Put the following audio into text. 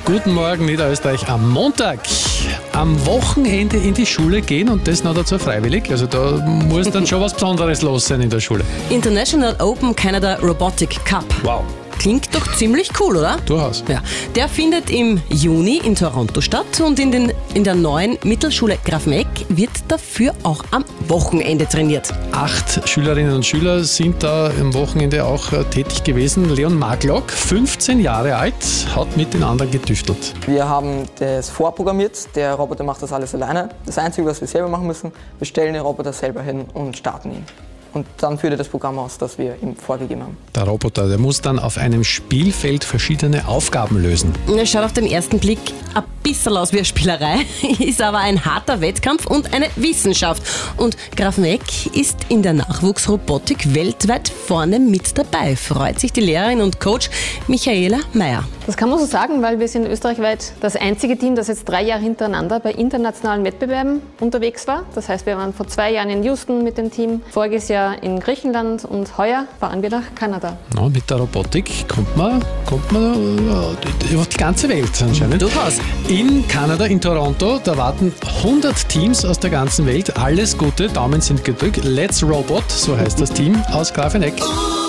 Guten Morgen, Niederösterreich am Montag. Am Wochenende in die Schule gehen und das noch dazu freiwillig. Also da muss dann schon was Besonderes los sein in der Schule. International Open Canada Robotic Cup. Wow. Klingt doch ziemlich cool, oder? Durchaus. Ja. Der findet im Juni in Toronto statt und in der neuen Mittelschule Grafmeck wird dafür auch am Wochenende trainiert. 8 Schülerinnen und Schüler sind da am Wochenende auch tätig gewesen. Leon Maglock, 15 Jahre alt, hat mit den anderen getüftelt. Wir haben das vorprogrammiert, der Roboter macht das alles alleine. Das Einzige, was wir selber machen müssen, wir stellen den Roboter selber hin und starten ihn. Und dann führt er das Programm aus, das wir ihm vorgegeben haben. Der Roboter, der muss dann auf einem Spielfeld verschiedene Aufgaben lösen. Es schaut auf den ersten Blick ein bisschen aus wie eine Spielerei, ist aber ein harter Wettkampf und eine Wissenschaft. Und Grafmeck ist in der Nachwuchsrobotik weltweit vorne mit dabei, freut sich die Lehrerin und Coach Michaela Meyer. Das kann man so sagen, weil wir sind österreichweit das einzige Team, das jetzt 3 Jahre hintereinander bei internationalen Wettbewerben unterwegs war. Das heißt, wir waren vor 2 Jahren in Houston mit dem Team, voriges Jahr in Griechenland und heuer fahren wir nach Kanada. Ja, mit der Robotik kommt man über die ganze Welt anscheinend. Durchaus. In Kanada, in Toronto, da warten 100 Teams aus der ganzen Welt. Alles Gute, Daumen sind gedrückt. Let's Robot, so heißt das Team aus Grafeneck.